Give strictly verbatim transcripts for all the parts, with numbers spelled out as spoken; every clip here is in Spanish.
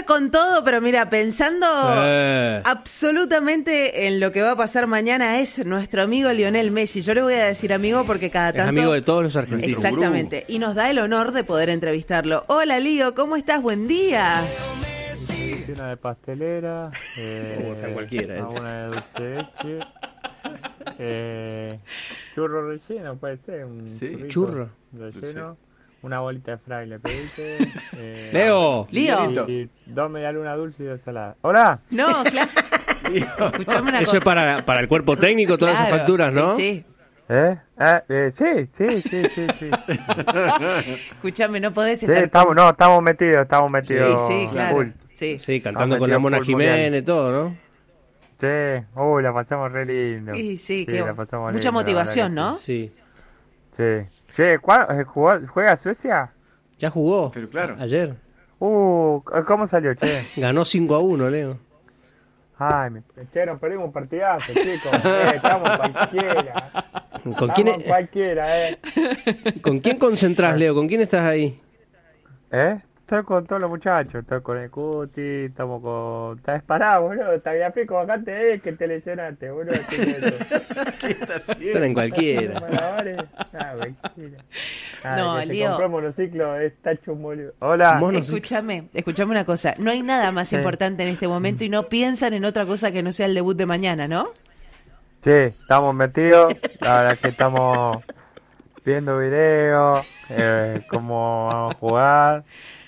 con todo, pero mira, pensando Eh. absolutamente en lo que va a pasar mañana, es nuestro amigo Lionel Messi. Yo le voy a decir amigo porque cada Es tanto... amigo de todos los argentinos. Exactamente, y nos da el honor de poder entrevistarlo. Hola, Lío, ¿cómo estás? Buen día. Una de pastelera, eh, Como está cualquiera, ¿eh? una de dulce de leche, eh, churro relleno, puede ser, un Sí, churrito churro. relleno, una bolita de fraile pediste, eh, Leo. Lío. y, y dos medialunas dulces y dos saladas. Hola. No, claro. Escuchame una Eso cosa. es para, para el cuerpo técnico, todas Claro, esas facturas, ¿no? Sí. ¿Eh? Ah, eh, sí, sí, sí, sí, sí. Escuchame, no podés Sí, estar... estamos, no, estamos metidos, estamos metidos. Sí, sí, claro. full. Sí. Sí, cantando Ah, con la metido Mona full Jiménez, todo, ¿no? Sí, uy, la pasamos re lindo. Sí, sí, qué- la pasamos mucha lindo, la motivación, verdad ¿no? Sí. que sí. Sí. Che, ¿cuál- eh, jugó- ¿juega Suecia? ¿Ya jugó? Pero claro. Ayer. Uh, ¿cómo salió, che? Ganó cinco a uno, Leo. Ay, me, che, nos perdimos un partidazo, chicos. Eh, estamos cualquiera. ¿Con quién, Estamos cualquiera, eh. ¿Con quién concentrás, Leo? ¿Con quién estás ahí? ¿Eh? Estoy con todos los muchachos. Estoy con el Cuti, estamos con... Estás parado, boludo. Está bien, pico, bajate, eh, que te lesionaste, boludo. ¿Qué está haciendo? Están en cualquiera. Ah, cualquiera. Ah, No, que se Lío. compró monociclo, está hecho un boludo. Hola. Mono- Escúchame, escúchame una cosa. No hay nada más Sí. importante en este momento y no piensan en otra cosa que no sea el debut de mañana, ¿no? Sí, estamos metidos, la verdad que estamos viendo videos, eh, cómo vamos a jugar,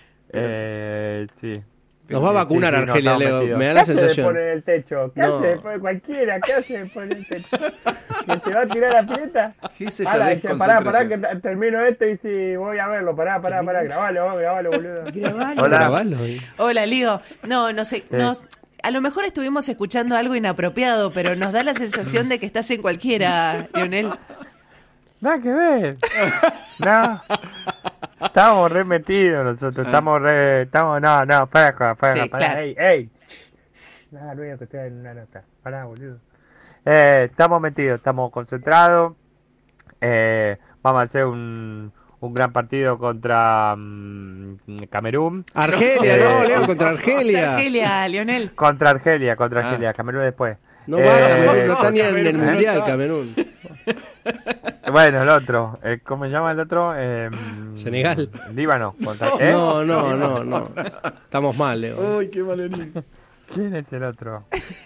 eh, sí. Nos va a vacunar Sí, sí, no, Argelia, estamos Leo. metidos. Me da ¿Qué la hace de sensación. poner el techo? ¿Qué No. hace de poner cualquiera? ¿Qué hace de poner el techo? ¿Que se va a tirar la pileta? ¿Qué es esa Pará, que- pará, pará, que desconcentración? t- termino esto y si voy a verlo, pará, pará, pará, grabalo, grabalo, boludo. Grabalo. Hola. Grabalo ahí. Hola, Lío. No, no sé, nos, a lo mejor estuvimos escuchando algo inapropiado, pero nos da la sensación de que estás en cualquiera, Lionel. Nada que ver. No. Estamos re metidos nosotros. Estamos re. Estamos. No, no, fuera, fuera, Sí, pará. claro. Ey, ey. Nada, ruido que estoy en una nota. Pará, boludo. Eh, estamos metidos, estamos concentrados. Eh, vamos a hacer un, un gran partido contra mm, Camerún. Argelia, Eh, no, Leo, contra Argelia. Argelia, Lionel. Contra Argelia, contra Ah. Argelia. Camerún después. No Eh, va, Camerún, no está ni en Camerún, el no Mundial, está. Camerún. Bueno, el otro. Eh, ¿Cómo se llama el otro? Eh, Senegal. Líbano. Contra, ¿eh? No, no, no, no. Estamos mal, Leo. Ay, qué malerín. ¿Quién es el otro?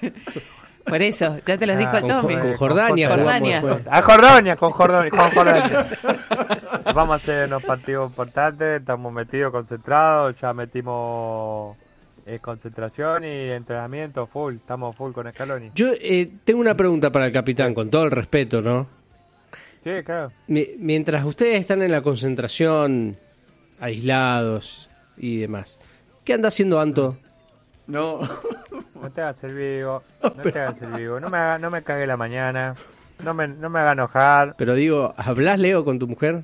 Por eso, ya te los Ah, dijo el Con, Tommy. con Jordania. jugamos Jordania. después. A Jordania, con Jordania, con Jordania. Vamos a hacer unos partidos importantes, estamos metidos, concentrados, ya metimos eh, concentración y entrenamiento full, estamos full con Scaloni. Yo eh, tengo una pregunta para el capitán, con todo el respeto, ¿no? Sí, claro. Mi- Mientras ustedes están en la concentración, aislados y demás, ¿qué anda haciendo Anto? No. No te hagas el vivo, no te hagas el vivo, no me, haga, no me cague la mañana, no me, no me haga enojar. Pero digo, ¿hablas, Leo, con tu mujer?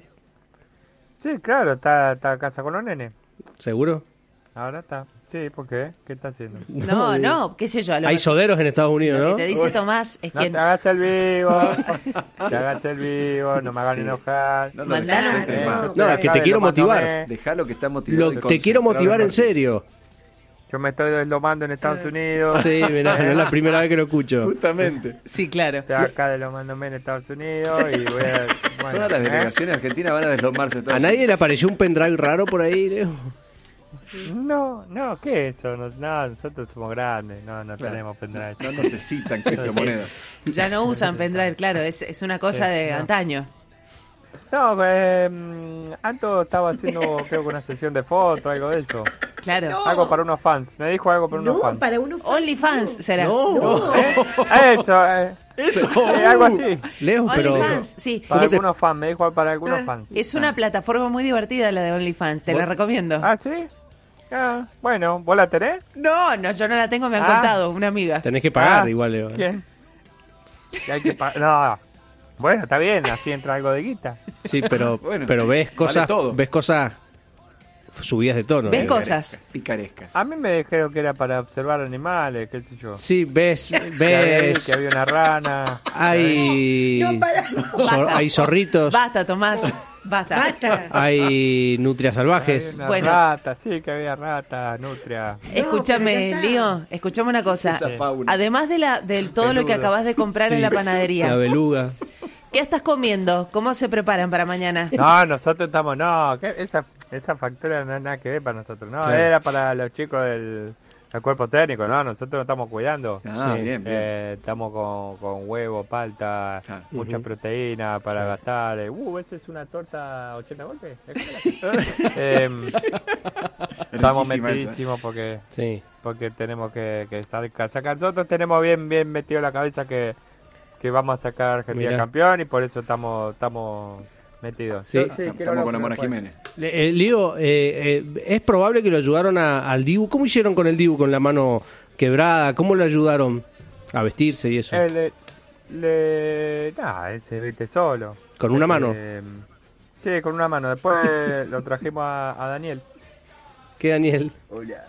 Sí, claro, está, está a casa con los nenes, ¿Seguro? ahora está. Sí, ¿por qué? ¿Qué está haciendo? No, digo, no, qué sé yo. a lo Hay mejor- soderos en Estados Unidos, Lo ¿no? que te dice Tomás es No que te hagas el vivo, te hagas el vivo, no me hagan enojar. No lo Mandala. dejes entre Eh, manos. No, es que te quiero motivar. Dejalo que está motivado. Lo- y te quiero concentrado motivar el en partido. serio. Yo me estoy deslomando en Estados Unidos. Sí, mirá, no es la primera vez que lo escucho. Justamente. sí, claro. Estoy acá deslomándome en Estados Unidos y voy a... bueno, Todas las ¿eh? delegaciones argentinas van a deslomarse. ¿A nadie le apareció un pendrive raro por ahí, Leo? No, no, ¿qué es eso? No, no, nosotros somos grandes, no, no Claro. tenemos pendrive. No necesitan criptomonedas. Ya no usan pendrive, claro, es, es una cosa Sí, de no. antaño. No, eh, mm, Anto estaba haciendo, creo que una sesión de fotos, algo de eso. Claro. Algo para unos fans, me dijo algo para unos No, fans. para uno. OnlyFans será. No. ¿Eh? Eso, eh, Eso. eh, algo así. Leo, pero... OnlyFans, sí. Para ¿Cómo te- algunos fans, me dijo para algunos fans. Es una plataforma muy divertida la de OnlyFans, te la recomiendo. Ah, ¿sí? Ah, bueno, ¿vos la tenés? No, no, yo no la tengo, me han Ah. contado, una amiga. Tenés que pagar Ah, igual, Leo. ¿Quién? Que hay que pa- no, bueno, está bien, así entra algo de guita. Sí, pero, Bueno, pero ves vale cosas, todo. ves cosas subidas de tono. ¿Ves ¿eh? cosas? Picarescas. A mí me dijeron que era para observar animales, qué sé yo. Sí, ves, Que había, ves, que había una rana. hay, No, para, no. zor- hay zorritos. Basta, Tomás. Basta. Basta. Hay nutrias salvajes. Hay una Bueno. rata, sí, que había rata, nutria. Escúchame, pero ya está. Lío, escúchame una cosa. Esa fauna. Además de la del todo lo que Peludo. acabas de comprar en la La panadería, beluga. ¿qué estás comiendo? ¿Cómo se preparan para mañana? No, nosotros estamos, no, ¿qué? esa, esa factura no es nada que ver para nosotros, no, Claro. era para los chicos del, del cuerpo técnico, no, nosotros nos estamos cuidando. Ah, Sí. bien, bien. Eh, estamos con, con huevo, palta, Ah. mucha Ujú. proteína para gastar. eh, Uh, ¿esa es una torta ochenta golpes? eh, estamos Riquísima esa. metidísimos porque Sí. porque tenemos que, que estar sacar. Nosotros tenemos bien bien metido en la cabeza que, que vamos a sacar a Argentina Mirá. campeón y por eso estamos estamos metidos. Sí. Yo Estamos quiero hablar con la con Mona después. Jiménez. Le- eh, Lío, eh, eh, ¿es probable que lo ayudaron a- al Dibu? ¿Cómo hicieron con el Dibu con la mano quebrada? ¿Cómo lo ayudaron a vestirse y eso? Eh, le, le, nah, él se viste solo. ¿Con una mano? Eh, sí, con una mano. Después lo trajimos a, a Daniel. ¿Qué, Daniel? Hola.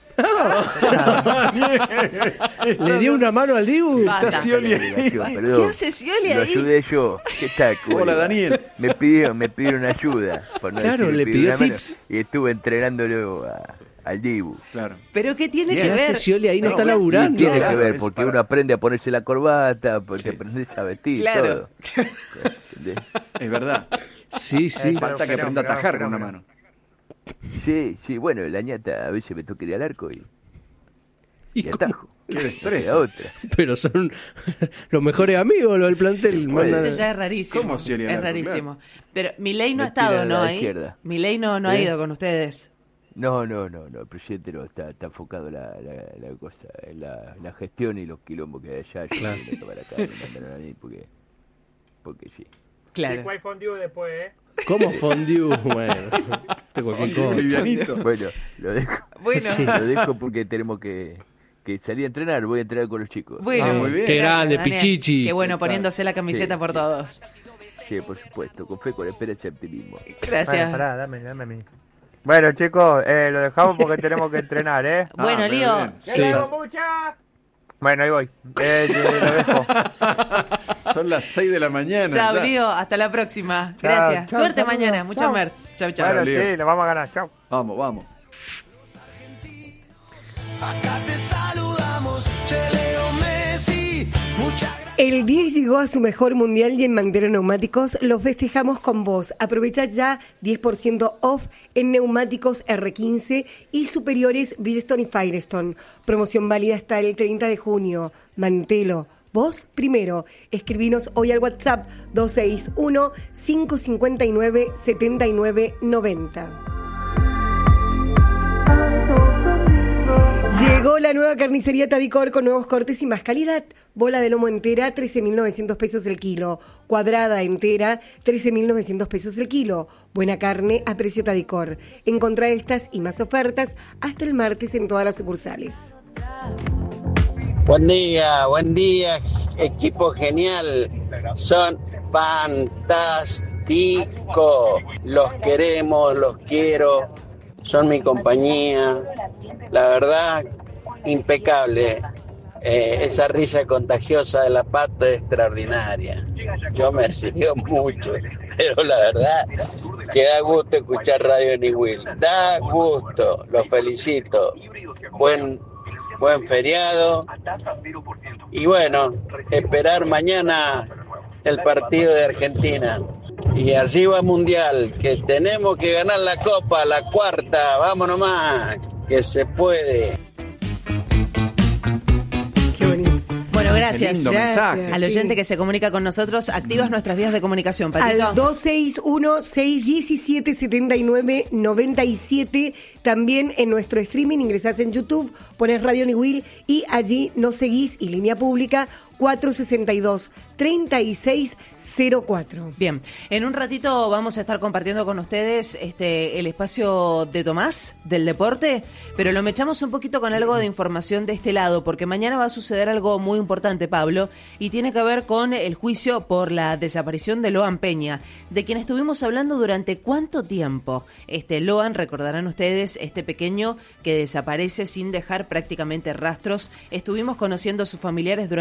¿Le dio una mano al Dibu? Basta. Está Scioli ahí. Delegación, ¿Qué perdón. hace Scioli Lo ahí? ayudé yo. ¿Qué tal? ¿Cómo Hola, le va? Daniel. Me pidieron, me pidieron ayuda. por no Claro, decir, le me pidió una mano, tips. Y estuve entrenándolo a- al Dibu. Claro. ¿Pero qué tiene Bien. que ¿Qué hace ver? Scioli ahí? No ¿Pero está qué hace? laburando. Tiene que Claro, ver, es porque para- uno aprende a ponerse la corbata, porque Sí. aprendes a vestir, Claro. todo. ¿Entendés? Es verdad. Sí, sí. Eh, Falta que pero- aprenda a pero- tajar con pero- una mano. Sí, sí, bueno, la ñata a veces me toca ir al arco y, ¿Y y cómo? atajo. Qué La destreza. otra. Pero son los mejores amigos los del plantel. Bueno, Mandan- Esto ya es rarísimo. ¿Cómo Scioli al Es arco? rarísimo. Pero Milei no ha Me tira estado, a ¿no? la Ahí. izquierda. Milei no, no ha ¿Eh? ido con ustedes. No, no, no, no, el presidente no está, está enfocado en la, la, la cosa, en la, la gestión y los quilombos que hay allá. Yo Claro. vine a tomar acá, me mandaron a mí porque, porque sí. Claro. Después hay fondue después, ¿eh? ¿Cómo fondue? Bueno, de cualquier cosa. Livianito. Bueno, lo dejo, Bueno, Sí. lo dejo porque tenemos que, que salir a entrenar, voy a entrenar con los chicos. bueno. Ah, muy bien. Qué Gracias, grande, Daniel. Pichichi. Qué bueno, poniéndose la camiseta Sí, por sí. todos. Sí, por supuesto, con fe, con esperanza y optimismo. Gracias. Bueno, pará, dame, dame a mí. Bueno, chicos, eh, lo dejamos porque tenemos que entrenar, ¿eh? Bueno, Ah, Lío. bien, Sí. Bueno, ahí voy. Eh, lo dejo. Son las seis de la mañana. Chao, ya. Lío. Hasta la próxima. Chao, Gracias. chao, Suerte saludos. mañana. Mucha Chao. mer. Chau, chau. Bueno, Lío. sí, lo vamos a ganar. Chao. Vamos, vamos. Acá te saludamos, Che Leo Messi. Muchas gracias. El diez llegó a su mejor mundial y en Mantero Neumáticos lo festejamos con vos. Aprovecha ya diez por ciento off en neumáticos R quince y superiores Bridgestone y Firestone. Promoción válida hasta el treinta de junio. Mantelo. Vos primero. Escribinos hoy al WhatsApp dos seis uno, cinco cinco nueve, siete nueve nueve cero. Llegó la nueva carnicería Tadicor con nuevos cortes y más calidad. Bola de lomo entera, trece mil novecientos pesos el kilo. Cuadrada entera, trece mil novecientos pesos el kilo. Buena carne a precio Tadicor. Encontrá estas y más ofertas hasta el martes en todas las sucursales. Buen día, buen día, equipo genial, son fantásticos, los queremos, los quiero, son mi compañía, la verdad, impecable, eh, esa risa contagiosa de la Pato es extraordinaria, yo me río mucho, pero la verdad que da gusto escuchar Radio Niwil, da gusto, los felicito, buen Buen feriado. Y bueno, esperar mañana el partido de Argentina. Y arriba Mundial, que tenemos que ganar la Copa, la cuarta. Vamos nomás, que se puede. Qué bonito. Bueno, Qué gracias. lindo Gracias. mensaje. Al oyente que se comunica con nosotros, activas nuestras vías de comunicación, Patito. Al dos seis uno, seis uno siete, siete nueve nueve siete. También en nuestro streaming ingresás en YouTube, pones Radio Niwil y allí nos seguís y línea pública cuatro sesenta y dos, treinta y seis cero cuatro. Bien, en un ratito vamos a estar compartiendo con ustedes este el espacio de Tomás del deporte, pero lo mechamos un poquito con algo de información de este lado, porque mañana va a suceder algo muy importante, Pablo, y tiene que ver con el juicio por la desaparición de Loan Peña, de quien estuvimos hablando durante cuánto tiempo. Este Loan, recordarán ustedes, este pequeño que desaparece sin dejar prácticamente rastros. Estuvimos conociendo a sus familiares durante un montón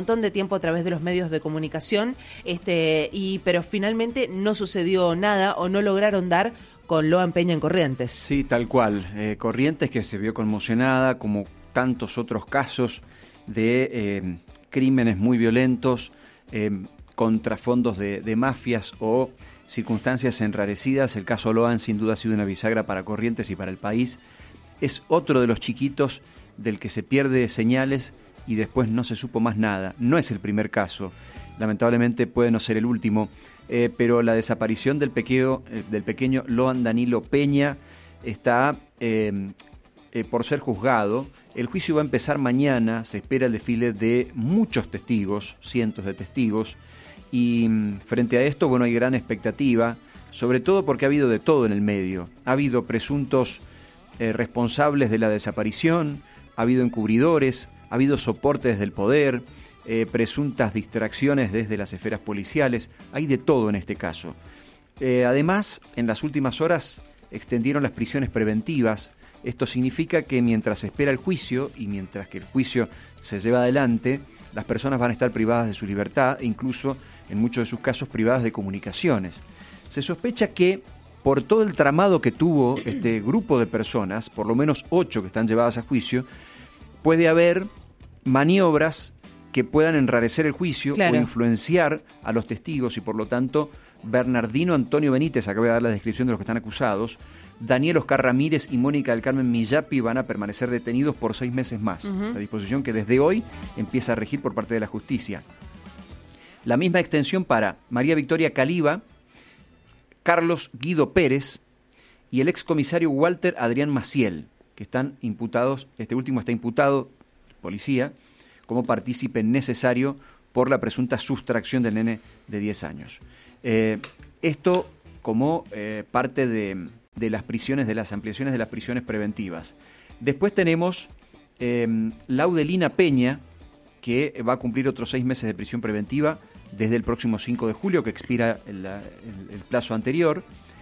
montón de tiempo a través de los medios de comunicación, este, y pero finalmente no sucedió nada o no lograron dar con Loan Peña en Corrientes. Sí, tal cual. Eh, Corrientes, que se vio conmocionada, como tantos otros casos de eh, crímenes muy violentos, eh, contra fondos de, de mafias o circunstancias enrarecidas. El caso Loan sin duda ha sido una bisagra para Corrientes y para el país. Es otro de los chiquitos del que se pierde señales y después no se supo más nada. No es el primer caso, lamentablemente puede no ser el último, eh, pero la desaparición del pequeño, eh, del pequeño Loan Danilo Peña está eh, eh, por ser juzgado. El juicio va a empezar mañana, se espera el desfile de muchos testigos, cientos de testigos, y frente a esto, bueno, hay gran expectativa, sobre todo porque ha habido de todo en el medio. Ha habido presuntos eh, responsables de la desaparición, ha habido encubridores, ha habido soporte desde el poder, eh, presuntas distracciones desde las esferas policiales, hay de todo en este caso. Eh, además, en las últimas horas extendieron las prisiones preventivas. Esto significa que mientras se espera el juicio y mientras que el juicio se lleva adelante, las personas van a estar privadas de su libertad e incluso, en muchos de sus casos, privadas de comunicaciones. Se sospecha que, por todo el tramado que tuvo este grupo de personas, por lo menos ocho que están llevadas a juicio, puede haber maniobras que puedan enrarecer el juicio, claro, o influenciar a los testigos y, por lo tanto, Bernardino Antonio Benítez, acaba de dar la descripción de los que están acusados, Daniel Oscar Ramírez y Mónica del Carmen Millapi van a permanecer detenidos por seis meses más. Uh-huh. La disposición que desde hoy empieza a regir por parte de la justicia. La misma extensión para María Victoria Caliba, Carlos Guido Pérez y el excomisario Walter Adrián Maciel, que están imputados, este último está imputado, policía, como partícipe necesario por la presunta sustracción del nene de diez años. Eh, esto como eh, parte de... de las prisiones, de las ampliaciones de las prisiones preventivas. Después tenemos eh, Laudelina Peña, que va a cumplir otros seis meses de prisión preventiva desde el próximo cinco de julio, que expira el, el, el plazo anterior,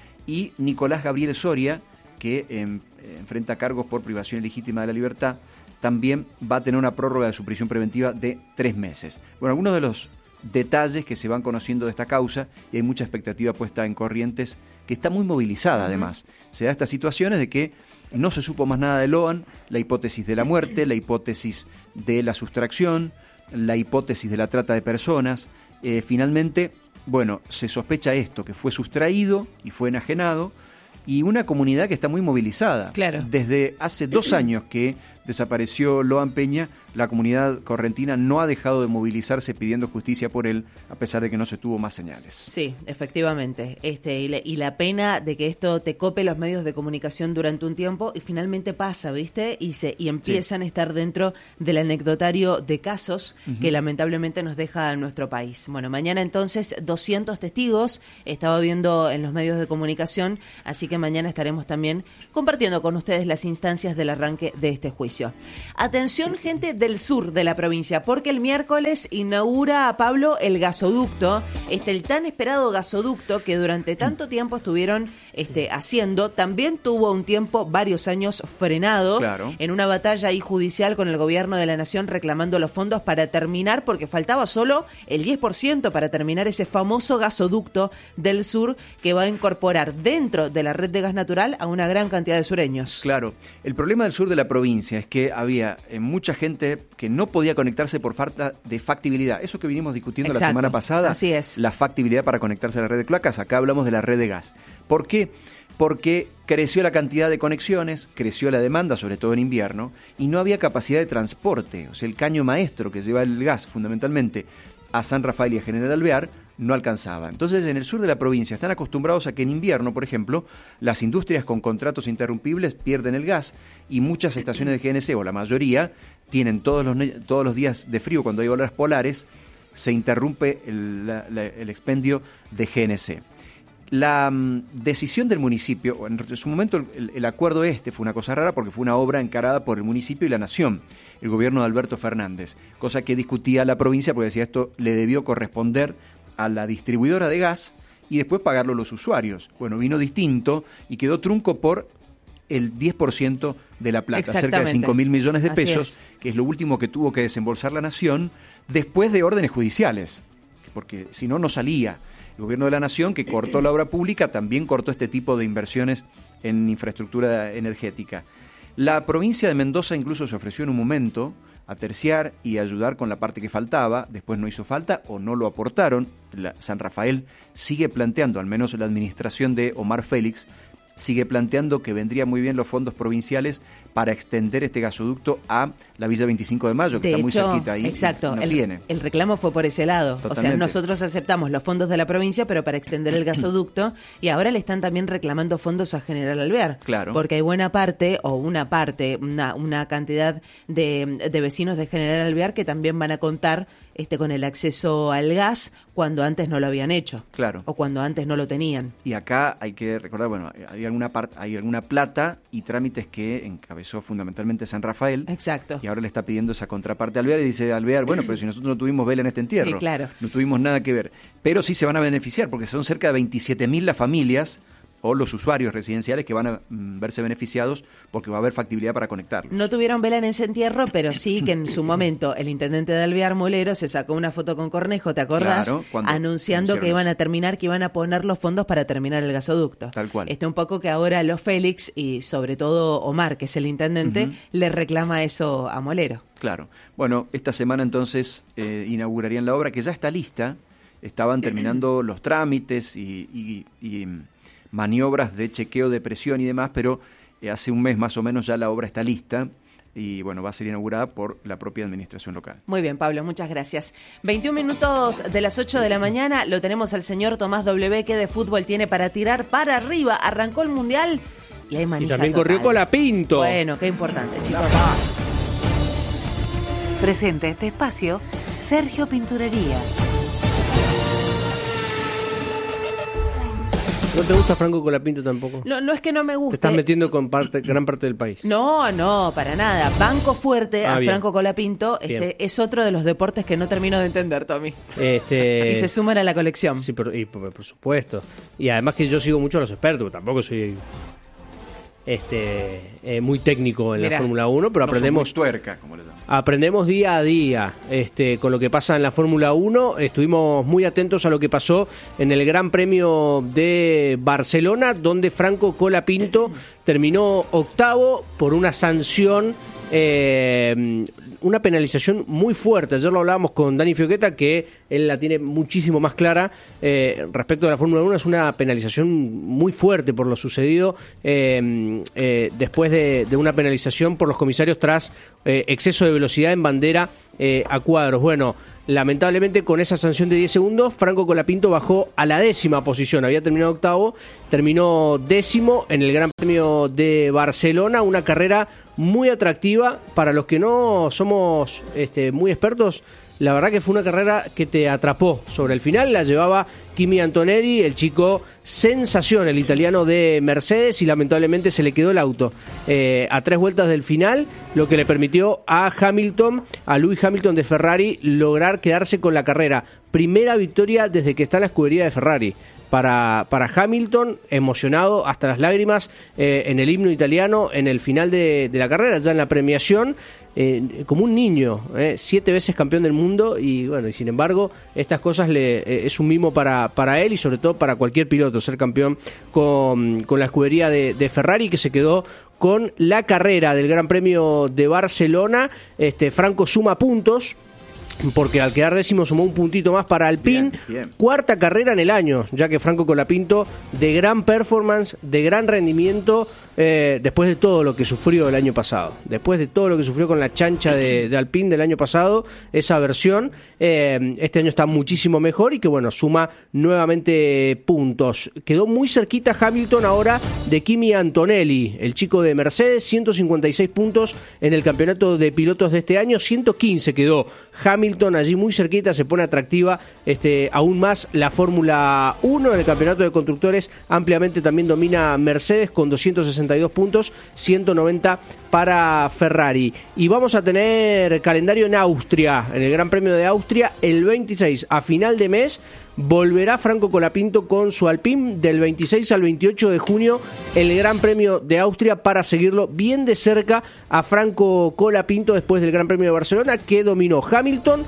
y Nicolás Gabriel Soria, que eh, enfrenta cargos por privación ilegítima de la libertad, también va a tener una prórroga de su prisión preventiva de tres meses. Bueno, algunos de los detalles que se van conociendo de esta causa, y hay mucha expectativa puesta en Corrientes, que está muy movilizada. Uh-huh. Además. Se da estas situaciones de que no se supo más nada de Loan, la hipótesis de la muerte, la hipótesis de la sustracción, la hipótesis de la trata de personas. Eh, finalmente, bueno, se sospecha esto, que fue sustraído y fue enajenado, y una comunidad que está muy movilizada. Claro. Desde hace dos años que desapareció Loan Peña, la comunidad correntina no ha dejado de movilizarse pidiendo justicia por él, a pesar de que no se tuvo más señales. Sí, efectivamente. Este, y, la, y la pena de que esto te cope los medios de comunicación durante un tiempo y finalmente pasa, ¿viste? Y, se, y empiezan sí. a estar dentro del anecdotario de casos uh-huh. que lamentablemente nos deja a nuestro país. Bueno, mañana entonces doscientos testigos, estaba viendo en los medios de comunicación, así que mañana estaremos también compartiendo con ustedes las instancias del arranque de este juicio. Atención, gente del sur de la provincia, porque el miércoles inaugura a Pablo el gasoducto, este el tan esperado gasoducto que durante tanto tiempo estuvieron este, haciendo. También tuvo un tiempo, varios años, frenado, claro, en una batalla ahí judicial con el gobierno de la nación reclamando los fondos para terminar, porque faltaba solo el diez por ciento para terminar ese famoso gasoducto del sur que va a incorporar dentro de la red de gas natural a una gran cantidad de sureños. Claro, el problema del sur de la provincia es que había eh, mucha gente que no podía conectarse por falta de factibilidad. Eso que vinimos discutiendo Exacto. la semana pasada, así es, la factibilidad para conectarse a la red de cloacas. Acá hablamos de la red de gas. ¿Por qué? Porque creció la cantidad de conexiones, creció la demanda, sobre todo en invierno, y no había capacidad de transporte. O sea, el caño maestro que lleva el gas fundamentalmente a San Rafael y a General Alvear no alcanzaba. Entonces, en el sur de la provincia están acostumbrados a que en invierno, por ejemplo, las industrias con contratos interrumpibles pierden el gas y muchas estaciones de G N C, o la mayoría, tienen todos los, todos los días de frío, cuando hay olas polares, se interrumpe el, la, la, el expendio de G N C. La um, decisión del municipio, en su momento el, el acuerdo este fue una cosa rara porque fue una obra encarada por el municipio y la nación, el gobierno de Alberto Fernández, cosa que discutía la provincia porque decía esto le debió corresponder a la distribuidora de gas y después pagarlo a los usuarios. Bueno, vino distinto y quedó trunco por el diez por ciento de la plata, cerca de cinco mil millones de pesos, es. que es lo último que tuvo que desembolsar la nación después de órdenes judiciales, porque si no, no salía. El gobierno de la Nación, que cortó la obra pública, también cortó este tipo de inversiones en infraestructura energética. La provincia de Mendoza incluso se ofreció en un momento a terciar y ayudar con la parte que faltaba, después no hizo falta o no lo aportaron. La, San Rafael sigue planteando, al menos la administración de Omar Félix, sigue planteando que vendría muy bien los fondos provinciales para extender este gasoducto a la Villa veinticinco de Mayo, que de está muy hecho, cerquita ahí. Exacto, No el, tiene. el reclamo fue por ese lado. Totalmente. O sea, nosotros aceptamos los fondos de la provincia, pero para extender el gasoducto, y ahora le están también reclamando fondos a General Alvear. Claro. Porque hay buena parte, o una parte, una, una cantidad de, de vecinos de General Alvear que también van a contar este con el acceso al gas cuando antes no lo habían hecho. Claro. O cuando antes no lo tenían. Y acá hay que recordar, bueno, hay alguna parte, hay alguna plata y trámites que encabezó fundamentalmente San Rafael. Exacto. Y ahora le está pidiendo esa contraparte a Alvear y dice Alvear, bueno, pero si nosotros no tuvimos vela en este entierro, Sí, claro. no tuvimos nada que ver. Pero sí se van a beneficiar porque son cerca de veintisiete mil las familias o los usuarios residenciales que van a mm, verse beneficiados porque va a haber factibilidad para conectarlos. No tuvieron vela en ese entierro, pero sí que en su momento el intendente de Alvear, Molero, se sacó una foto con Cornejo, ¿te acordás? Claro, cuando anunciando que anunciaron iban a eso. terminar, que iban a poner los fondos para terminar el gasoducto. Tal cual. Este un poco que ahora los Félix y sobre todo Omar, que es el intendente, Ujú. le reclama eso a Molero. Claro. Bueno, esta semana entonces eh, inaugurarían la obra que ya está lista. Estaban terminando los trámites y, y, y maniobras de chequeo de presión y demás, pero eh, hace un mes más o menos ya la obra está lista y bueno, va a ser inaugurada por la propia administración local. Muy bien, Pablo, muchas gracias. veintiún minutos de las ocho de la mañana, lo tenemos al señor Tomás W, que de fútbol tiene para tirar para arriba. Arrancó el Mundial y hay Y manija también total. corrió Colapinto. Bueno, qué importante, chicos. Presenta este espacio Sergio Pinturerías. ¿No te gusta Franco Colapinto tampoco? No, no es que no me guste. Te estás metiendo con parte, gran parte del país. No, no, para nada. Banco fuerte Ah, a bien. Franco Colapinto. Bien. Este es otro de los deportes que no termino de entender, Tommy. Este, Y se suman a la colección. Sí, por, y por, por supuesto. Y además que yo sigo mucho a los expertos, tampoco soy este eh, muy técnico en Mirá. la Fórmula uno, pero No son aprendemos muy tuerca, como le llaman. aprendemos día a día este, con lo que pasa en la Fórmula uno. Estuvimos muy atentos a lo que pasó en el Gran Premio de Barcelona, donde Franco Colapinto terminó octavo por una sanción, eh, una penalización muy fuerte. Ayer lo hablábamos con Dani Fioqueta, que él la tiene muchísimo más clara eh, respecto de la Fórmula uno. Es una penalización muy fuerte por lo sucedido eh, eh, después de, de una penalización por los comisarios tras eh, exceso de velocidad en bandera eh, a cuadros. Bueno, lamentablemente con esa sanción de diez segundos, Franco Colapinto bajó a la décima posición. Había terminado octavo, terminó décimo en el Gran Premio de Barcelona, una carrera muy atractiva para los que no somos este, muy expertos. La verdad que fue una carrera que te atrapó. Sobre el final la llevaba Kimi Antonelli, el chico sensación, el italiano de Mercedes, y lamentablemente se le quedó el auto eh, a tres vueltas del final, lo que le permitió a Hamilton, a Lewis Hamilton de Ferrari, lograr quedarse con la carrera. Primera victoria desde que está en la escudería de Ferrari. Para, para Hamilton, emocionado hasta las lágrimas eh, en el himno italiano, en el final de, de la carrera, ya en la premiación, eh, como un niño, eh, siete veces campeón del mundo, y bueno, y sin embargo, estas cosas le, eh, es un mimo para, para él y sobre todo para cualquier piloto, ser campeón con, con la escudería de, de Ferrari, que se quedó con la carrera del Gran Premio de Barcelona. Este, Franco suma puntos, porque al quedar décimo sumó un puntito más para Alpine. Bien, bien. Cuarta carrera en el año, ya que Franco Colapinto, de gran performance, de gran rendimiento, eh, después de todo lo que sufrió el año pasado, después de todo lo que sufrió con la chancha de, de Alpine del año pasado, esa versión, eh, este año está muchísimo mejor y que bueno, suma nuevamente puntos. Quedó muy cerquita Hamilton ahora de Kimi Antonelli, el chico de Mercedes, ciento cincuenta y seis puntos en el campeonato de pilotos de este año, ciento quince quedó Hamilton allí muy cerquita. Se pone atractiva este, aún más la Fórmula uno. En el campeonato de constructores ampliamente también domina Mercedes con doscientos sesenta y dos puntos, ciento noventa para Ferrari. Y vamos a tener calendario en Austria, en el Gran Premio de Austria, el veintiséis a final de mes. Volverá Franco Colapinto con su Alpine del veintiséis al veintiocho de junio, el Gran Premio de Austria, para seguirlo bien de cerca a Franco Colapinto después del Gran Premio de Barcelona, que dominó Hamilton.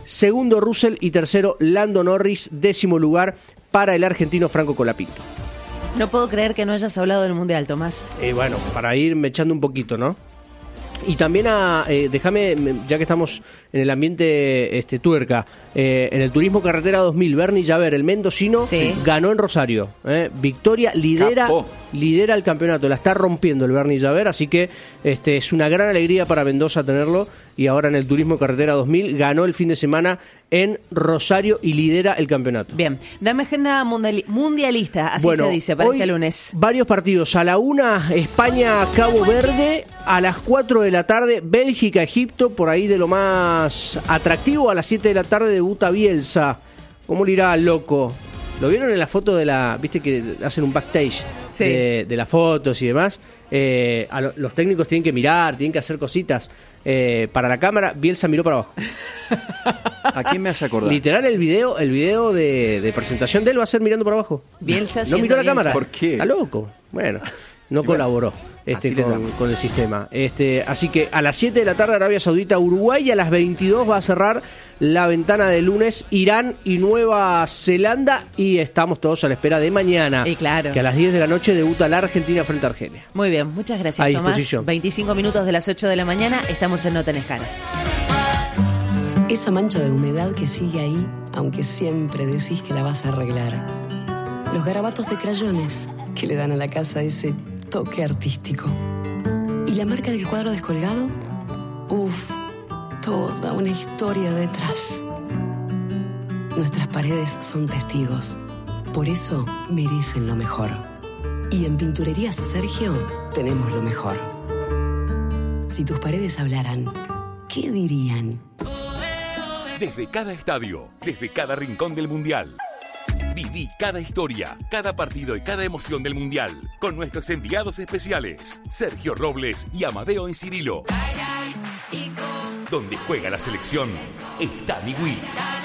segundo Russell y tercero Lando Norris, décimo lugar para el argentino Franco Colapinto. No puedo creer que no hayas hablado del Mundial, Tomás. Eh, bueno, para ir echando un poquito, ¿no? Y también, a, eh, déjame, ya que estamos en el ambiente este, tuerca, eh, en el Turismo Carretera dos mil, Bernie Llaver, el mendocino, sí. ganó en Rosario. Eh, victoria, lidera, Capó. lidera el campeonato, la está rompiendo el Bernie Llaver, así que este, es una gran alegría para Mendoza tenerlo. Y ahora en el Turismo Carretera dos mil ganó el fin de semana en Rosario y lidera el campeonato. Bien, dame agenda mundiali- mundialista, así Bueno, se dice, para hoy este lunes. Varios partidos. A la una, España-Cabo Verde. A las cuatro de la tarde, Bélgica-Egipto. Por ahí de lo más atractivo. A las siete de la tarde, debuta Bielsa. ¿Cómo le irá al loco? ¿Lo vieron en la foto de la... Viste que hacen un backstage Sí. de, de las fotos y demás? Eh, a lo- los técnicos tienen que mirar, tienen que hacer cositas. Eh, para la cámara, Bielsa miró para abajo. ¿A quién me hace acordar? Literal, el video, el video de, de presentación de él va a ser mirando para abajo. Bielsa No siendo miró la Bielsa. cámara. ¿Por qué? Está loco. Bueno, no colaboró este, así le con, llaman. con el sistema. Este, así que a las siete de la tarde Arabia Saudita, Uruguay, y a las veintidós va a cerrar la ventana de lunes Irán y Nueva Zelanda, y estamos todos a la espera de mañana. Y claro. Que a las diez de la noche debuta la Argentina frente a Argelia. Muy bien, muchas gracias, A Tomás. disposición. veinticinco minutos de las ocho de la mañana, estamos en Nota en Escala. Esa mancha de humedad que sigue ahí, aunque siempre decís que la vas a arreglar. Los garabatos de crayones que le dan a la casa ese toque artístico. ¿Y la marca del cuadro descolgado? Uf, toda una historia detrás. Nuestras paredes son testigos. Por eso merecen lo mejor. Y en Pinturerías Sergio tenemos lo mejor. Si tus paredes hablaran, ¿qué dirían? Desde cada estadio, desde cada rincón del Mundial. Viví cada historia, cada partido y cada emoción del Mundial con nuestros enviados especiales, Sergio Robles y Amadeo Encirilo. Donde juega la selección, está mi Wii.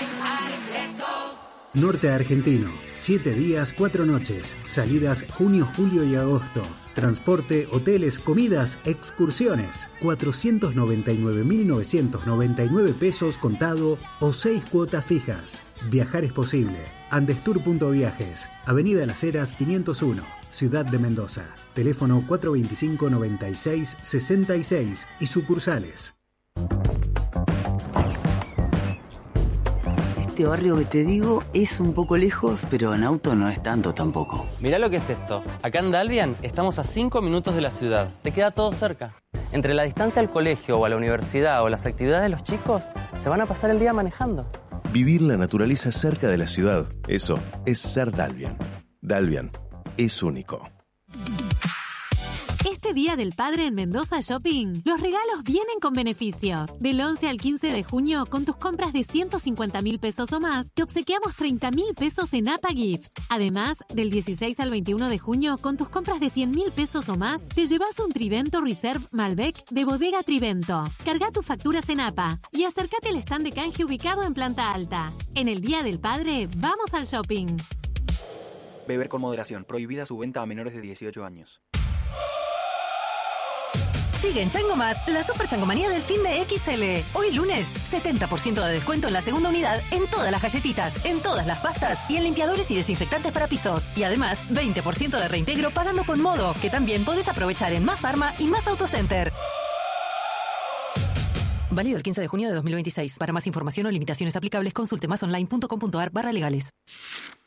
Norte Argentino, siete días, cuatro noches, salidas junio, julio y agosto. Transporte, hoteles, comidas, excursiones. cuatrocientos noventa y nueve mil novecientos noventa y nueve pesos contado o seis cuotas fijas. Viajar es posible. Andestur.viajes, Avenida Las Heras quinientos uno, Ciudad de Mendoza. Teléfono cuatro veinticinco, noventa y seis, sesenta y seis y sucursales. Este barrio que te digo es un poco lejos, pero en auto no es tanto tampoco. Mirá lo que es esto. Acá en Dalvian estamos a cinco minutos de la ciudad. Te queda todo cerca. Entre la distancia al colegio o a la universidad o las actividades de los chicos, se van a pasar el día manejando. Vivir la naturaleza cerca de la ciudad, eso es ser Dalvian. Dalvian es único. Este Día del Padre en Mendoza Shopping, los regalos vienen con beneficios. Del once al quince de junio, con tus compras de ciento cincuenta mil pesos o más, te obsequiamos treinta mil pesos en A P A Gift. Además, del dieciséis al veintiuno de junio, con tus compras de cien mil pesos o más, te llevas un Trivento Reserve Malbec de Bodega Trivento. Carga tus facturas en A P A y acércate al stand de canje ubicado en planta alta. En el Día del Padre, vamos al shopping. Beber con moderación. Prohibida su venta a menores de dieciocho años. Sigue en Chango Más la Super Changomanía del fin de X L. Hoy lunes, setenta por ciento de descuento en la segunda unidad en todas las galletitas, en todas las pastas y en limpiadores y desinfectantes para pisos. Y además, veinte por ciento de reintegro pagando con Modo, que también podés aprovechar en Más Farma y Más Autocenter. Válido el quince de junio de dos mil veintiséis. Para más información o limitaciones aplicables, consulte más online punto com punto a r barra legales.